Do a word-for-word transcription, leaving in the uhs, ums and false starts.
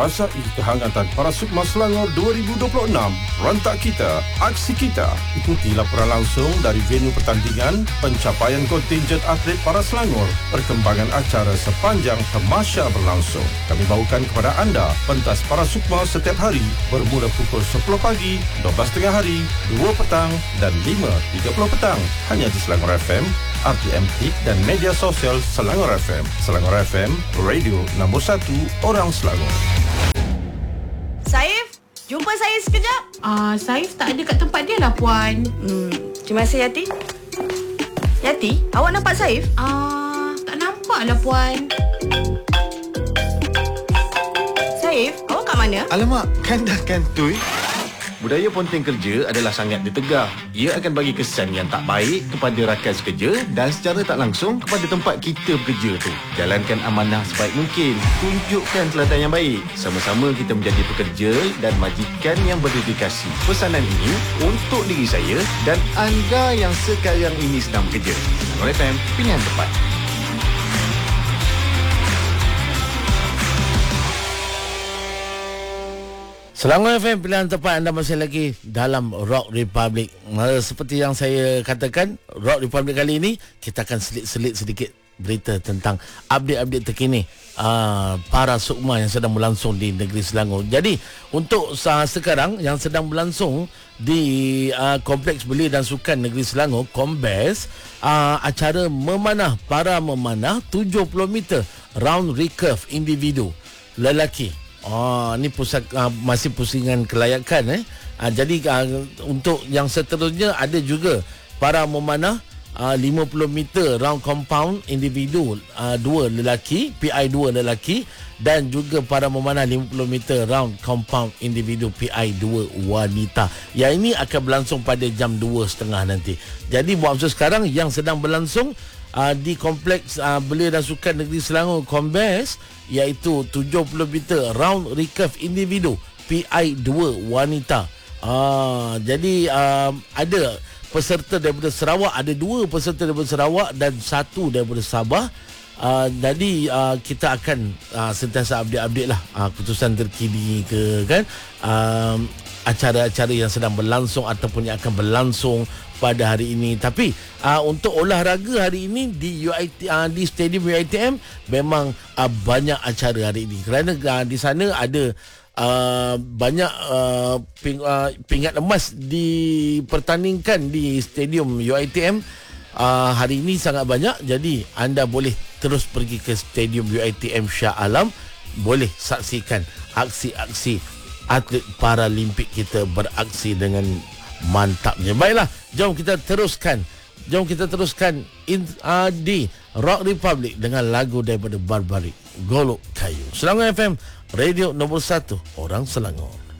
Rasai kehangatan para Sukma Selangor dua ribu dua puluh enam. Rentak kita, aksi kita. Ikuti laporan langsung dari venue pertandingan, pencapaian kontinjen atlet para Selangor, perkembangan acara sepanjang tamasya berlangsung. Kami bawakan kepada anda pentas para Sukma setiap hari bermula pukul sepuluh pagi, dua belas tengah hari, dua petang dan lima tiga puluh petang. Hanya di Selangor F M, R T M T dan media sosial Selangor F M. Selangor F M, radio nombor satu orang Selangor. Saif, jumpa saya sekejap. Ah, uh, Saif tak ada kat tempat dia lah, Puan. Hmm, terima kasih Yati. Yati, awak nampak Saif? Ah, uh, tak nampak lah, Puan. Saif, awak kat mana? Alamak, kan dah kantoi. Budaya ponteng kerja adalah sangat ditegar. Ia akan bagi kesan yang tak baik kepada rakan sekerja dan secara tak langsung kepada tempat kita bekerja tu. Jalankan amanah sebaik mungkin. Tunjukkan teladan yang baik. Sama-sama kita menjadi pekerja dan majikan yang berdedikasi. Pesanan ini untuk diri saya dan anda yang sekarang ini sedang bekerja. Selangor F M, pilihan tepat. Selangor F M, pilihan tepat anda masih lagi dalam Rock Republic. Seperti yang saya katakan, Rock Republic kali ini kita akan selit-selit sedikit berita tentang update-update terkini uh, para Sukma yang sedang berlangsung di negeri Selangor. Jadi untuk uh, sekarang yang sedang berlangsung di uh, Kompleks Belia dan Sukan Negeri Selangor, Kombes, uh, acara memanah para memanah tujuh puluh meter round recurve individu lelaki. Oh, ni pusat uh, masih pusingan kelayakan eh. Uh, jadi uh, untuk yang seterusnya ada juga para memanah uh, lima puluh meter round compound individu, uh, dua lelaki, P I dua lelaki, dan juga para memanah lima puluh meter round compound individu P I dua wanita. Yang ini akan berlangsung pada jam dua tiga puluh nanti. Jadi buat masa sekarang yang sedang berlangsung Uh, di Kompleks uh, Belia dan Sukan Negeri Selangor, Kombes, iaitu tujuh puluh meter round recurve individu P I dua wanita. Uh, jadi uh, ada peserta daripada Sarawak, ada dua peserta daripada Sarawak dan satu daripada Sabah. Uh, jadi uh, kita akan uh, sentiasa update-update lah uh, keputusan terkini ke kan, uh, acara-acara yang sedang berlangsung ataupun yang akan berlangsung pada hari ini. Tapi uh, untuk olahraga hari ini di U I T, uh, di Stadium U I T M memang uh, banyak acara hari ini kerana uh, di sana ada uh, banyak uh, ping, uh, pingat emas dipertandingkan di Stadium U I T M. Uh, hari ini sangat banyak, jadi anda boleh terus pergi ke Stadium U I T M Shah Alam, boleh saksikan aksi-aksi atlet Paralimpik kita beraksi dengan mantapnya. Baiklah, jom kita teruskan. Jom kita teruskan in, uh, di Rock Republic dengan lagu daripada Barbaric, Golok Kayu. Selangor F M, radio nombor satu orang Selangor.